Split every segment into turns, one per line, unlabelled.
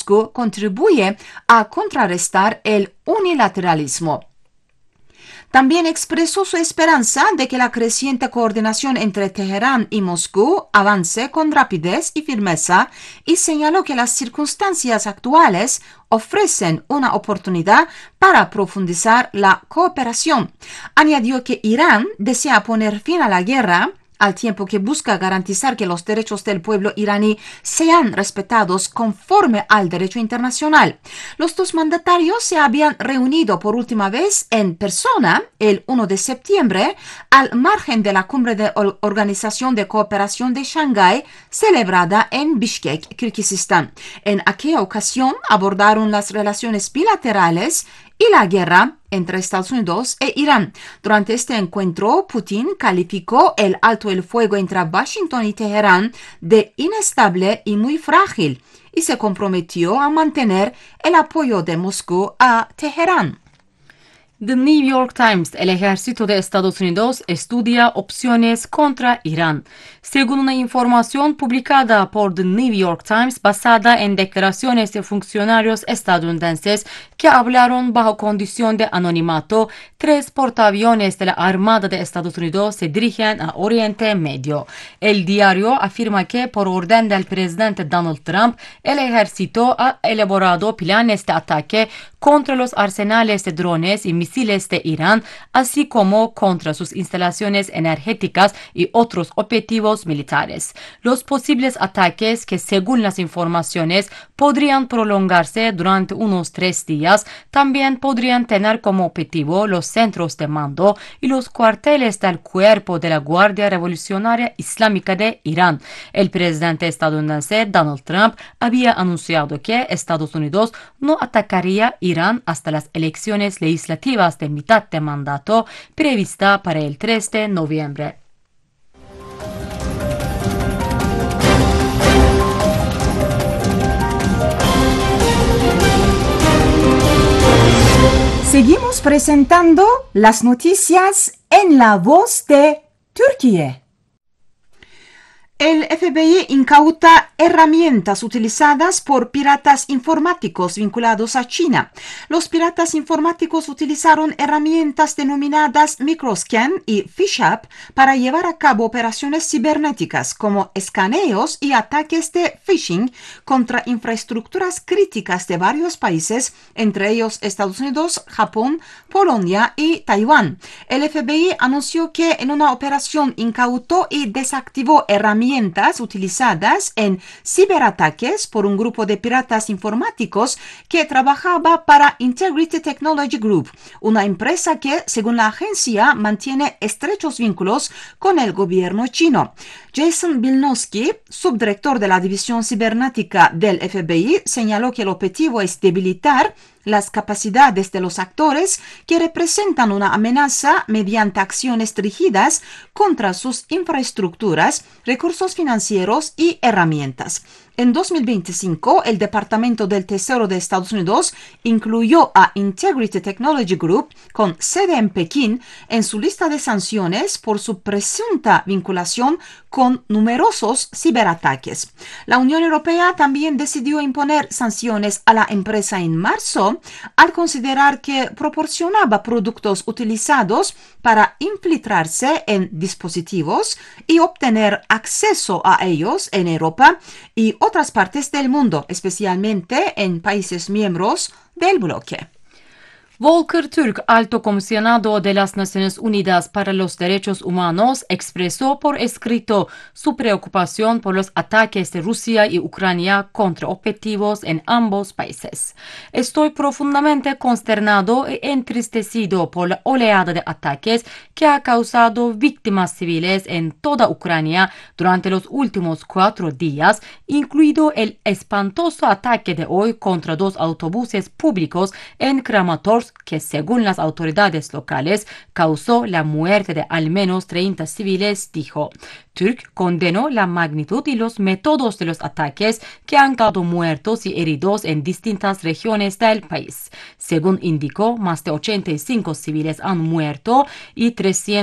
Moscú contribuye a contrarrestar el unilateralismo. También expresó su esperanza de que la creciente coordinación entre Teherán y Moscú avance con rapidez y firmeza y señaló que las circunstancias actuales ofrecen una oportunidad para profundizar la cooperación. Añadió que Irán desea poner fin a la guerra al tiempo que busca garantizar que los derechos del pueblo iraní sean respetados conforme al derecho internacional. Los dos mandatarios se habían reunido por última vez en persona el 1 de septiembre al margen de la cumbre de Organización de Cooperación de Shanghái celebrada en Bishkek, Kirguistán. En aquella ocasión abordaron las relaciones bilaterales y la guerra entre Estados Unidos e Irán. Durante este encuentro, Putin calificó el alto el fuego entre Washington y Teherán de inestable y muy frágil y se comprometió a mantener el apoyo de Moscú a Teherán.
The New York Times, el ejército de Estados Unidos estudia opciones contra Irán. Según una información publicada por The New York Times basada en declaraciones de funcionarios estadounidenses que hablaron bajo condición de anonimato, 3 portaaviones de la Armada de Estados Unidos se dirigen a Oriente Medio. El diario afirma que por orden del presidente Donald Trump, el ejército ha elaborado planes de ataque contra los arsenales de drones y misiles de Irán, así como contra sus instalaciones energéticas y otros objetivos militares. Los posibles ataques, que según las informaciones podrían prolongarse durante unos 3 días, también podrían tener como objetivo los centros de mando y los cuarteles del Cuerpo de la Guardia Revolucionaria Islámica de Irán. El presidente estadounidense Donald Trump había anunciado que Estados Unidos no atacaría Irán hasta las elecciones legislativas de mitad de mandato prevista para el 3 de noviembre.
Seguimos presentando las noticias en la voz de Turquía. El FBI incauta herramientas utilizadas por piratas informáticos vinculados a China. Los piratas informáticos utilizaron herramientas denominadas Microscan y PhishUp para llevar a cabo operaciones cibernéticas como escaneos y ataques de phishing contra infraestructuras críticas de varios países, entre ellos Estados Unidos, Japón, Polonia y Taiwán. El FBI anunció que en una operación incautó y desactivó herramientas utilizadas en ciberataques por un grupo de piratas informáticos que trabajaba para Integrity Technology Group, una empresa que, según la agencia, mantiene estrechos vínculos con el gobierno chino. Jason Bilnowski, subdirector de la división cibernética del FBI, señaló que el objetivo es debilitar las capacidades de los actores que representan una amenaza mediante acciones dirigidas contra sus infraestructuras, recursos financieros y herramientas. En 2025, el Departamento del Tesoro de Estados Unidos incluyó a Integrity Technology Group, con sede en Pekín, en su lista de sanciones por su presunta vinculación con numerosos ciberataques. La Unión Europea también decidió imponer sanciones a la empresa en marzo al considerar que proporcionaba productos utilizados para infiltrarse en dispositivos y obtener acceso a ellos en Europa y otras partes del mundo, especialmente en países miembros del bloque.
Volker Türk, alto comisionado de las Naciones Unidas para los Derechos Humanos, expresó por escrito su preocupación por los ataques de Rusia y Ucrania contra objetivos en ambos países. Estoy profundamente consternado e entristecido por la oleada de ataques que ha causado víctimas civiles en toda Ucrania durante los últimos 4 días, incluido el espantoso ataque de hoy contra 2 autobuses públicos en Kramatorsk, que según las autoridades locales causó la muerte de al menos 30 civiles, dijo. Türk condenó la magnitud y los métodos de los ataques que han causado muertos y heridos en distintas regiones del país. Según indicó, más de 85 civiles han muerto y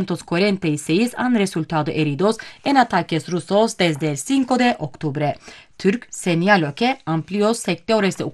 346 han resultado heridos en ataques rusos desde el 5 de octubre. Türk señaló que amplios sectores de